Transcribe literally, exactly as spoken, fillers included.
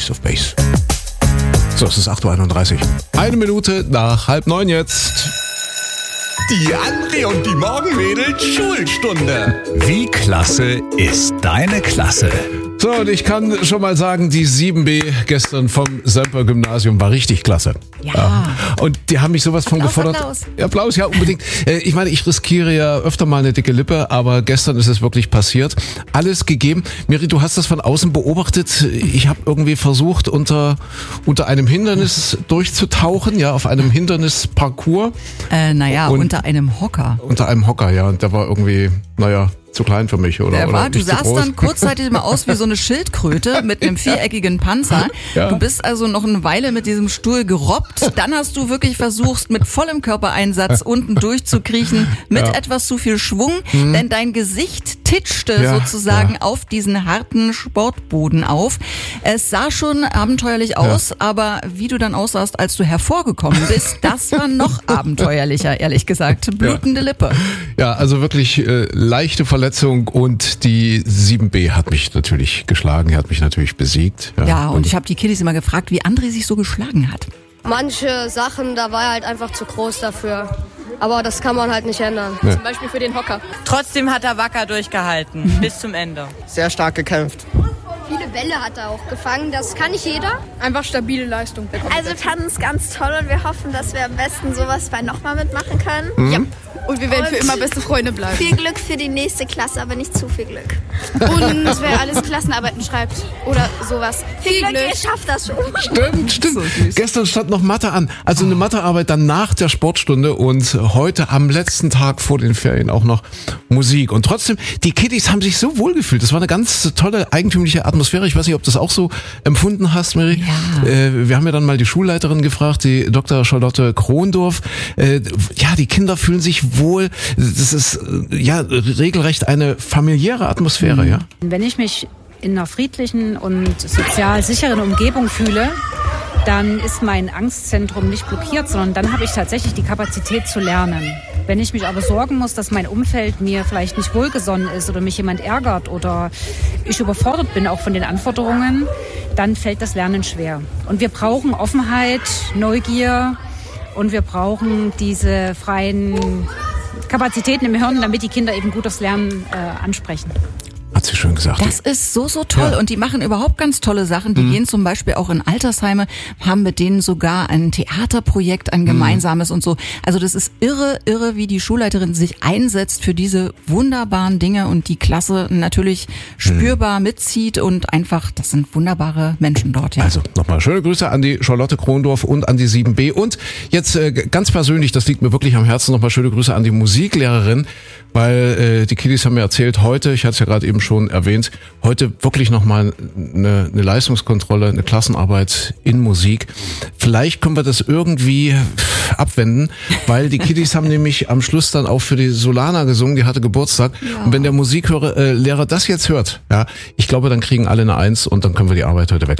Ace of Base. So, es ist acht Uhr einunddreißig. Eine Minute nach halb neun jetzt. Die André und die Morgenmädels Schulstunde. Wie klasse ist deine Klasse? So, und ich kann schon mal sagen, die sieben B gestern vom Semper-Gymnasium war richtig klasse. Ja. ja. Und die haben mich sowas von Applaus, gefordert. Applaus. Applaus, ja, unbedingt. Ich meine, ich riskiere ja öfter mal eine dicke Lippe, aber gestern ist es wirklich passiert. Alles gegeben. Miri, du hast das von außen beobachtet. Ich habe irgendwie versucht, unter unter einem Hindernis durchzutauchen, ja, auf einem Hindernisparcours. Äh, naja, und unter einem Hocker. Unter einem Hocker, ja. Und der war irgendwie, naja, zu klein für mich, oder? Der oder war, du nicht zu sahst groß. dann kurzzeitig mal aus wie so eine Schildkröte mit einem viereckigen Panzer. Ja. Du bist also noch eine Weile mit diesem Stuhl gerobbt. Dann hast du wirklich versucht, mit vollem Körpereinsatz unten durchzukriechen, mit Ja. etwas zu viel Schwung, mhm. denn dein Gesicht titschte Ja, sozusagen ja. auf diesen harten Sportboden auf. Es sah schon abenteuerlich aus, ja. aber wie du dann aussahst, als du hervorgekommen bist, das war noch abenteuerlicher, ehrlich gesagt. Blutende Ja. Lippe. Ja, also wirklich äh, leichte Verletzung und die sieben B hat mich natürlich geschlagen, er hat mich natürlich besiegt. Ja, ja und ich habe die Kiddies immer gefragt, wie André sich so geschlagen hat. Manche Sachen, da war er halt einfach zu groß dafür. Aber das kann man halt nicht ändern. Nee. Zum Beispiel für den Hocker. Trotzdem hat er wacker durchgehalten, mhm. bis zum Ende. Sehr stark gekämpft. Viele Bälle hat er auch gefangen, das kann nicht jeder. Einfach stabile Leistung. Also wir fanden es ganz toll und wir hoffen, dass wir am besten sowas bei nochmal mitmachen können. Mhm. Ja. Und wir werden und für immer beste Freunde bleiben. Viel Glück für die nächste Klasse, aber nicht zu viel Glück. Und wer alles Klassenarbeiten schreibt oder sowas. Viel, viel Glück, Glück, ihr schafft das schon. Stimmt, stimmt. So Gestern stand noch Mathe an. Also eine Mathearbeit dann nach der Sportstunde und heute am letzten Tag vor den Ferien auch noch Musik. Und trotzdem, die Kiddies haben sich so wohl gefühlt. Das war eine ganz tolle, eigentümliche Atmosphäre. Ich weiß nicht, ob du das auch so empfunden hast, Miri. Ja. Äh, wir haben ja dann mal die Schulleiterin gefragt, die Doktor Charlotte Krondorf. Äh, ja, die Kinder fühlen sich wohl. Das ist ja regelrecht eine familiäre Atmosphäre, ja. Wenn ich mich in einer friedlichen und sozial sicheren Umgebung fühle, dann ist mein Angstzentrum nicht blockiert, sondern dann habe ich tatsächlich die Kapazität zu lernen. Wenn ich mich aber sorgen muss, dass mein Umfeld mir vielleicht nicht wohlgesonnen ist oder mich jemand ärgert oder ich überfordert bin auch von den Anforderungen, dann fällt das Lernen schwer. Und wir brauchen Offenheit, Neugier und wir brauchen diese freien Kapazitäten im Hirn, damit die Kinder eben gut aufs Lernen äh, ansprechen. Hat sie schön gesagt. Das ist so, so toll. Ja. Und die machen überhaupt ganz tolle Sachen. Die mhm. gehen zum Beispiel auch in Altersheime, haben mit denen sogar ein Theaterprojekt, ein gemeinsames mhm. und so. Also das ist irre, irre, wie die Schulleiterin sich einsetzt für diese wunderbaren Dinge und die Klasse natürlich spürbar mhm. mitzieht und einfach, das sind wunderbare Menschen dort. Ja. Also nochmal schöne Grüße an die Charlotte Krondorf und an die sieben B. Und jetzt äh, ganz persönlich, das liegt mir wirklich am Herzen, nochmal schöne Grüße an die Musiklehrerin, weil äh, die Kiddies haben mir erzählt, heute, ich hatte es ja gerade eben schon erwähnt, heute wirklich nochmal eine, eine Leistungskontrolle, eine Klassenarbeit in Musik. Vielleicht können wir das irgendwie abwenden, weil die Kiddies haben nämlich am Schluss dann auch für die Solana gesungen, die hatte Geburtstag. Ja. Und wenn der Musiklehrer äh, Lehrer das jetzt hört, ja, ich glaube, dann kriegen alle eine Eins und dann können wir die Arbeit heute weg.